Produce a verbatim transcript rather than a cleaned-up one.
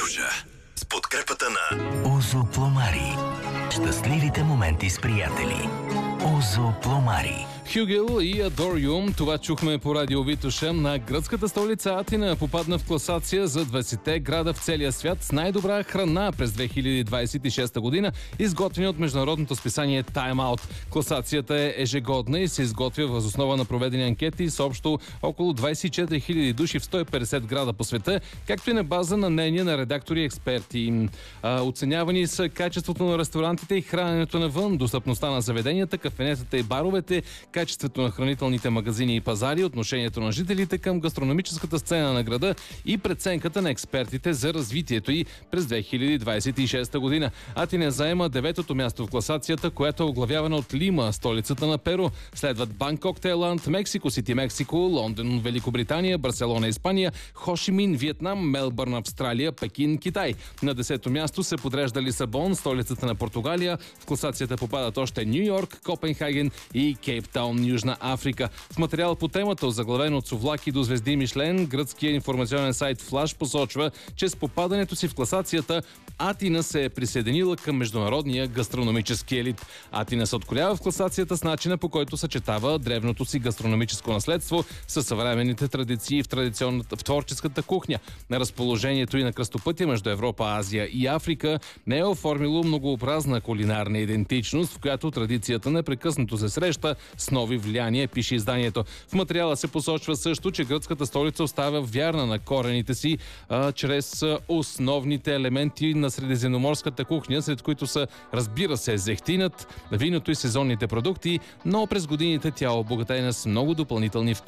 Ружа. С подкрепата на Озо Пломари. Щастливите моменти с приятели. Озо Пломари. Хюгел и Adore You, това чухме по радио Витоша. На гръцката столица Атина попадна в класация за двайсетте града в целия свят с най-добра храна през две хиляди двайсет и шеста година, изготвени от международното списание Time Out. Класацията е ежегодна и се изготвя въз основа на проведени анкети с общо около двайсет и четири хиляди души в сто и петдесет града по света, както и на база на мнения на редактори и експерти. А, оценявани са качеството на ресторантите и храненето навън, достъпността на заведенията, кафенетата и баровете, качеството на хранителните магазини и пазари, отношението на жителите към гастрономическата сцена на града и преценката на експертите за развитието й през две хиляди двайсет и шеста година. Атина заема деветото място в класацията, която е оглавявана от Лима, столицата на Перу. Следват Банкок, Тайланд, Мексико Сити, Мексико, Лондон, Великобритания, Барселона, Испания, Хошимин, Виетнам, Мелбърн, Австралия, Пекин, Китай. На десето място се подрежда Лисабон, столицата на Португалия. В класацията попадат още Ню Йорк, Копенхаген и Кейптаун, Южна Африка. В материал по темата, озаглавен от совлаки до звезди Мишлен, гръцкият информационен сайт Флаш посочва, че с попадането си в класацията Атина се е присъединила към международния гастрономически елит. Атина се откроява в класацията с начина, по който съчетава древното си гастрономическо наследство с съвременните традиции в, традиционната, в творческата кухня. На разположението и на кръстопътя между Европа, Азия и Африка не е оформило многообразна кулинарна идентичност, в която традицията непрекъснато се среща с нови влияния, пише изданието. В материала се посочва също, че гръцката столица остава вярна на корените си а, чрез а, основните елементи на средиземноморската кухня, сред които са, разбира се, зехтинът, виното и сезонните продукти, но през годините тя е обогатена с много допълнителни вкуси.